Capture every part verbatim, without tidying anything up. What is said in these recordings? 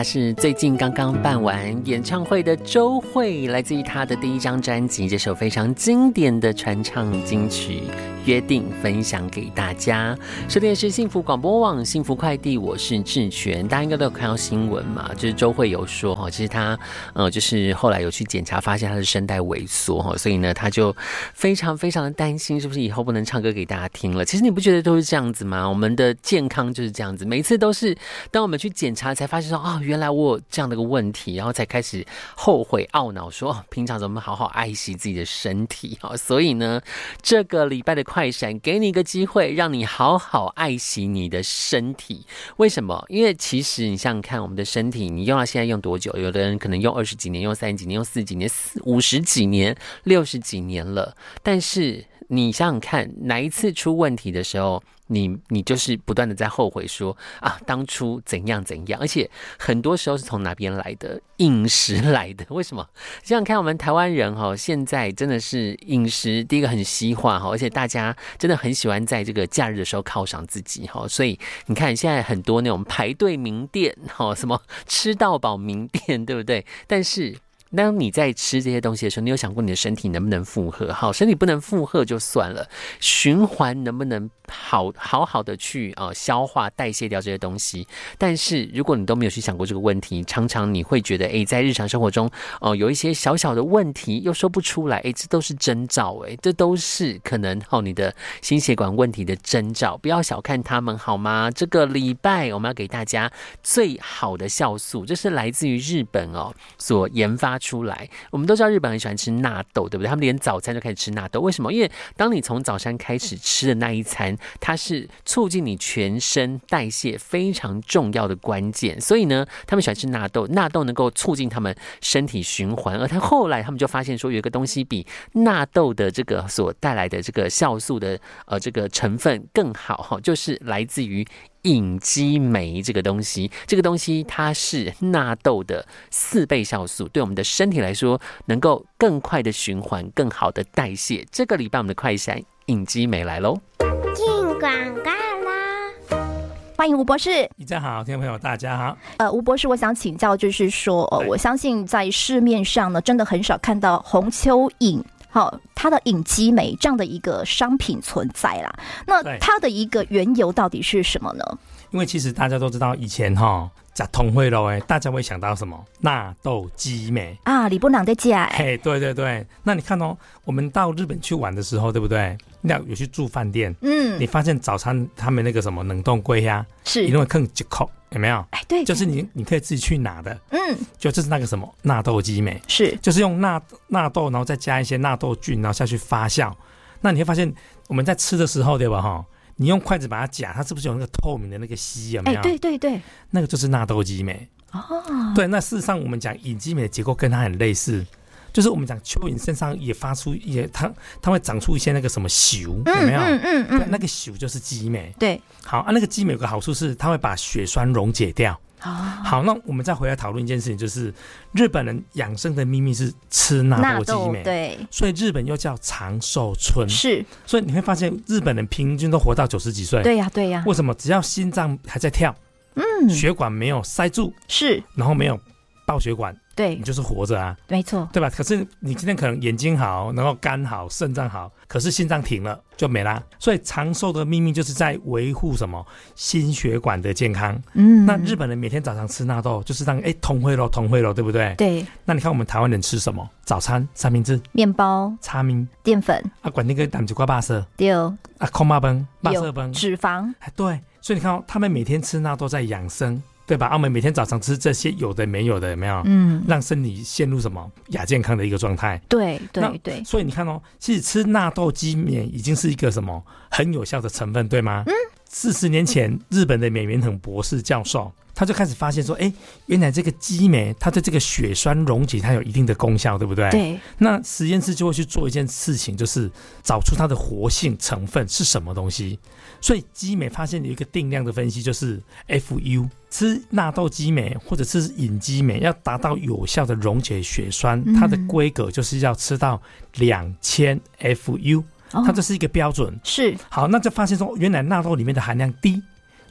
他是最近刚刚办完演唱会的周蕙，来自于他的第一张专辑，这首非常经典的传唱金曲《约定》分享给大家。收听的是幸福广播网幸福快递，我是志全。大家应该都有看到新闻嘛，就是周蕙有说哈，其实他呃就是后来有去检查，发现他的声带萎缩哈，所以呢他就非常非常的担心，是不是以后不能唱歌给大家听了？其实你不觉得都是这样子吗？我们的健康就是这样子，每一次都是当我们去检查才发现说啊、哦，原来我有这样的一个问题，然后才开始后悔懊恼说，哦，平常怎么好好爱惜自己的身体。好，所以呢这个礼拜的快闪给你一个机会，让你好好爱惜你的身体。为什么？因为其实你想想看，我们的身体你用到现在用多久？有的人可能用二十几年，用三十几年，用四十几年，五十几年，六十几年了。但是你想想看，哪一次出问题的时候，你你就是不断的在后悔说啊，当初怎样怎样，而且很多时候是从哪边来的？饮食来的。为什么？想想看，我们台湾人哈，现在真的是饮食第一个很西化哈，而且大家真的很喜欢在这个假日的时候犒赏自己哈，所以你看现在很多那种排队名店哈，什么吃到饱名店，对不对？但是当你在吃这些东西的时候，你有想过你的身体能不能负荷？好，身体不能负荷就算了，循环能不能好好好的去呃消化代谢掉这些东西？但是如果你都没有去想过这个问题，常常你会觉得，哎，在日常生活中，哦、呃，有一些小小的问题又说不出来，哎，这都是征兆，哎，这都是可能哦你的心血管问题的征兆，不要小看他们好吗？这个礼拜我们要给大家最好的酵素，这是来自于日本哦所研发出来。我们都知道日本很喜欢吃纳豆，对不对？他们连早餐就开始吃纳豆，为什么？因为当你从早餐开始吃的那一餐，它是促进你全身代谢非常重要的关键，所以呢，他们喜欢吃纳豆，纳豆能够促进他们身体循环。而他后来他们就发现说，有一个东西比纳豆的这个所带来的这个酵素的呃这个成分更好，就是来自于隐基酶这个东西，这个东西它是纳豆的四倍酵素，对我们的身体来说能够更快的循环，更好的代谢。这个礼拜我们的快闪隐基酶来咯。 进广告啦！ 欢迎吴博士。 你真好，听众朋友大家好。 呃，吴博士，我想请教，就是说，呃，我相信在市面上呢，真的很少看到红蚯蚓。好，它的隐基酶这样的一个商品存在啦。那它的一个缘由到底是什么呢？ 因为其实大家都知道，以前哈讲通会咯，哎，大家会想到什么？纳豆基酶啊，你不能在家哎。 嘿，对对对。那你看哦，我们到日本去玩的时候，对不对？那有去住饭店，嗯，你发现早餐他们那个什么冷冻柜呀，是一定会坑几口，有没有？哎，对，就是你你可以自己去拿的，嗯，就这是那个什么纳豆基酶，是就是用纳纳豆，然后再加一些纳豆菌，然后下去发酵。那你会发现我们在吃的时候，对吧？哈，你用筷子把它夹，它是不是有那个透明的那个稀？有没有？哎，对对对，那个就是纳豆基酶。哦，对，那事实上我们讲隐基酶的结构跟它很类似。就是我们讲蚯蚓身上也发出也它它会长出一些那个什么球，有没有？嗯嗯嗯，对，那个球就是基酶。对，好啊，那个基酶有个好处是它会把血栓溶解掉。哦、好，那我们再回来讨论一件事情，就是日本人养生的秘密是吃纳豆基酶，对，所以日本又叫长寿村。是，所以你会发现日本人平均都活到九十几岁。对呀、啊，对呀、啊。为什么？只要心脏还在跳，嗯，血管没有塞住，是，然后没有爆血管。对，你就是活着啊，没错，对吧？可是你今天可能眼睛好，然后肝好，肾脏好，可是心脏停了就没啦。所以长寿的秘密就是在维护什么心血管的健康。嗯，那日本人每天早上吃纳豆，就是让哎同会咯，同会咯，对不对？对。那你看我们台湾人吃什么？早餐三明治、面包、叉米、淀粉啊，管那个蛋几块巴色，对啊，空巴崩、巴色崩、脂肪，对。所以你看、哦，他们每天吃纳豆在养生。对吧？我们每天早上吃这些有的没有的，有没有？嗯，让身体陷入什么亚健康的一个状态。对对对。所以你看哦，其实吃纳豆基酶已经是一个什么很有效的成分，对吗？嗯。四十年前，日本的美元藤博士教授他就开始发现说，哎，原来这个基酶它对这个血栓溶解它有一定的功效，对不对？对。那实验室就会去做一件事情，就是找出它的活性成分是什么东西。所以基酶发现有一个定量的分析，就是 F U。吃纳豆基酶或者吃隐基酶，要达到有效的溶解血栓，嗯、它的规格就是要吃到两千 F U，、哦、它这是一个标准。是。好，那就发现说，原来纳豆里面的含量低。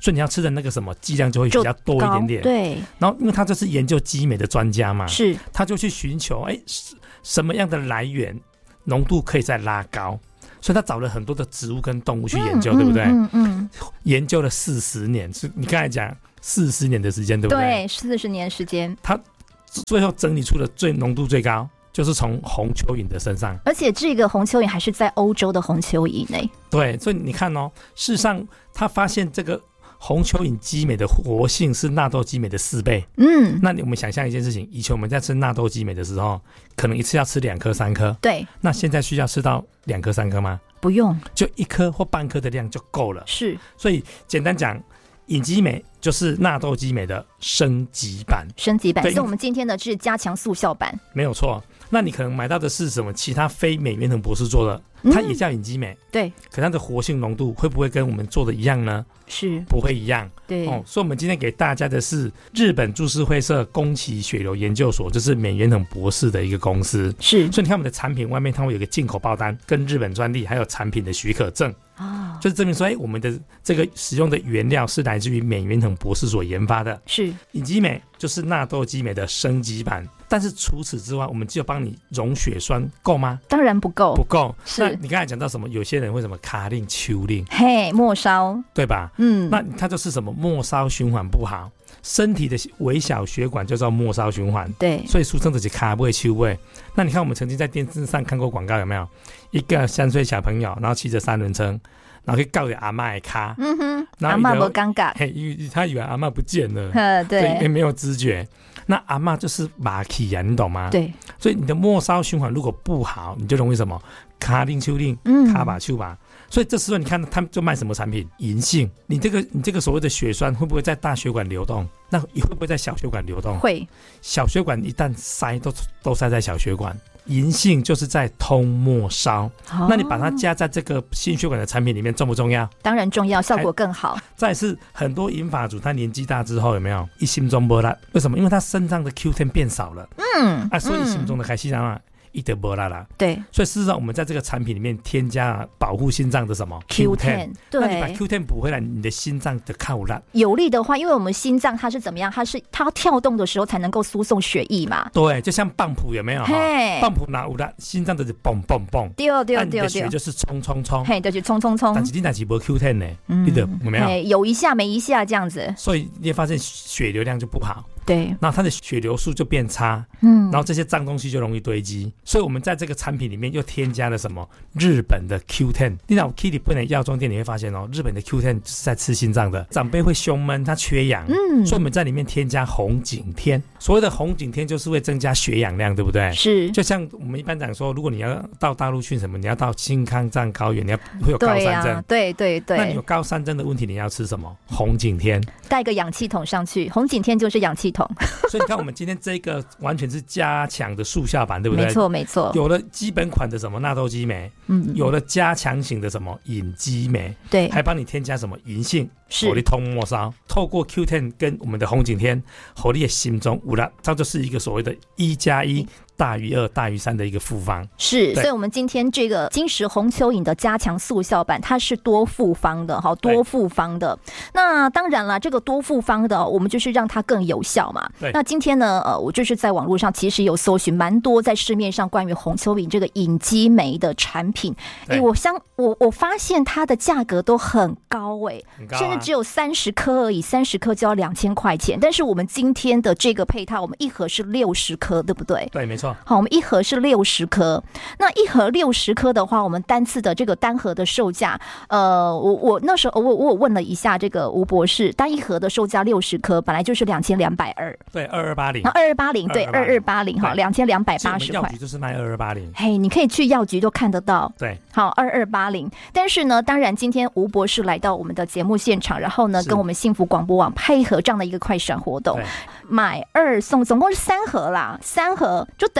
所以你要吃的那个什么剂量就会比较多一点点。 对。 然后因为他就是研究肌酶的专家嘛， 是， 他就去寻求哎什么样的来源浓度可以再拉高，所以他找了很多的植物跟动物去研究，嗯、对不对？嗯 嗯, 嗯。研究了四十年，是你刚才讲四十年的时间，对不对？ 对，四十年时间。 他最后整理出了最浓度最高，就是从红蚯蚓的身上， 而且这个红蚯蚓还是在欧洲的红蚯蚓呢。 对，所以你看哦，事实上他发现这个红蚯蚓肌酶的活性是纳豆肌酶的四倍。嗯，那我们想象一件事情，以前我们在吃纳豆肌酶的时候，可能一次要吃两颗三颗， 对， 那现在需要吃到两颗三颗吗？ 不用， 就一颗或半颗的量就够了。 是， 所以简单讲，隐肌酶就是纳豆肌酶的升级版， 升级版。所以我们今天的是加强速效版， 没有错。那你可能买到的是什么？其他非美源藤博士做的，它也叫隐肌酶， 对， 可它的活性浓度会不会跟我们做的一样呢？ 是， 不会一样。 对， 哦，所以我们今天给大家的是日本株式会社宫崎血流研究所，就是美源藤博士的一个公司。 是， 所以你看我们的产品外面它会有一个进口报单，跟日本专利，还有产品的许可证。哦，就是证明说，哎，我们的这个使用的原料是来自于美源藤博士所研发的。 是， 隐肌酶就是纳豆肌酶的升级版。但是除此之外，我们只有帮你溶血栓，够吗？ 当然不够， 不够。 是， 那你刚才讲到什么？有些人会什么卡令、丘令， 嘿，末梢， 对吧？嗯，那它就是什么末梢循环不好，身体的微小血管就叫末梢循环。 对， 所以俗称的是卡位、丘位。那你看，我们曾经在电视上看过广告，有没有？一个三岁小朋友，然后骑着三轮车，然后去告给阿嬷的卡，嗯哼， 阿嬷不尴尬， 嘿，他以为阿嬷不见了， 呃，对， 也没有知觉。那阿嬷就是马气啊，你懂吗？ 对， 所以你的末梢循环如果不好，你就容易什么卡令、丘令、卡把、丘把。所以这时候你看他们就卖什么产品？银杏。你这个你这个所谓的血栓会不会在大血管流动？那会不会在小血管流动？ 会。 小血管一旦塞都都塞在小血管。银杏就是在通末梢、哦，那你把它加在这个心血管的产品里面重不重要？ 当然重要，效果更好。 再来是很多银发族，他年纪大之后有没有一心中没力？为什么？因为他身上的 Q 十 变少了，嗯，啊，所以心中的开心啊。一点不拉啦， 对， 所以事实上我们在这个产品里面添加保护心脏的什么 Q 十， 对， 那你把 Q 十 补回来，你的心脏的靠拉有力的话，因为我们心脏它是怎么样？它是它跳动的时候才能够输送血液嘛， 对，就像棒谱有没有？棒谱哪有啦？心脏就是蹦蹦蹦， 对对对对， 你的血就是冲冲冲， 嘿，就是冲冲冲。 但是你那是没 Q 十 呢，嗯、你的有没有？ 有一下没一下这样子， 所以你会发现血流量就不好。 对， 然后它的血流速就变差，嗯，然后这些脏东西就容易堆积，所以我们在这个产品里面又添加了什么？日本的 Q 十。你到 K 日本的药妆店你会发现哦，日本的 Q 十是在吃心脏的，长辈会胸闷，他缺氧，嗯，所以我们在里面添加红景天。所谓的红景天就是会增加血氧量，对不对？ 是， 就像我们一般讲说，如果你要到大陆去什么，你要到新康藏高原，你要会有高山症， 对对对， 那你有高山症的问题，你要吃什么？红景天， 带个氧气筒上去，红景天就是氧气筒。 所以你看，我们今天这个完全是加强的速效版，对不对？ 没错，没错。 有了基本款的什么纳豆肌酶，嗯，有了加强型的什么隐肌酶， 对， 还帮你添加什么银杏， 是， 火力通末梢，透过 Q 十 跟我们的红景天，火力的心中无了，这就是一个所谓的一加一大于二大于三的一个复方。 是，所以我们今天这个金石红蚯蚓的加强速效版，它是多复方的，好，多复方的。那当然了，这个多复方的，我们就是让它更有效嘛。 对。 那今天呢，呃，我就是在网络上其实有搜寻蛮多在市面上关于红蚯蚓这个隐肌酶的产品，哎，我相我我发现它的价格都很高哎、欸， 很高啊， 甚至只有三十颗而已，三十颗就要两千块钱。但是我们今天的这个配套，我们一盒是六十颗，对不对？ 对，没错。 好，我们一盒是六十颗，那一盒六十颗的话，我们单次的这个单盒的售价，呃，我我那时候我我有问了一下这个吴博士，单一盒的售价六十颗本来就是两千两百二， 对，二二八零， 二二八零，对，二二八零，好，两千两百八十块。 药局就是卖二二八零， 嘿，你可以去药局都看得到， 对， 好，二二八零。但是呢，当然今天吴博士来到我们的节目现场，然后呢，跟我们幸福广播网配合这样的一个快闪活动，买二送，总共是三盒啦，三盒就等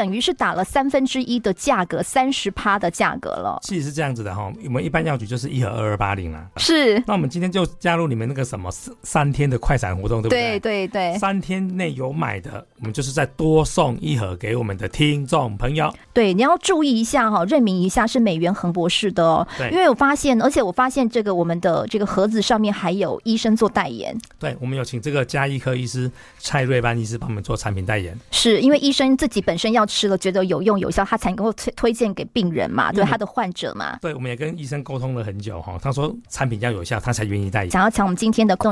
等于是打了三分之一的价格，三十趴的价格了。 其实是这样子的哈，我们一般药局就是一盒二二八零啦。 是。 那我们今天就加入你们那个什么三天的快闪活动，对不对？ 对对对。 三天内有买的，我们就是再多送一盒给我们的听众朋友。 对，你要注意一下哈，认明一下是美元恒博士的哦。 对。 因为我发现，而且我发现这个我们的这个盒子上面还有医生做代言。 对，我们有请这个家医科医师蔡瑞班医师帮我们做产品代言。 是因为医生自己本身要吃了，觉得有用有效，他才能够推推荐给病人嘛，对他的患者嘛。 对，我们也跟医生沟通了很久哈，他说产品要有效，他才愿意代言。 想要抢我们今天的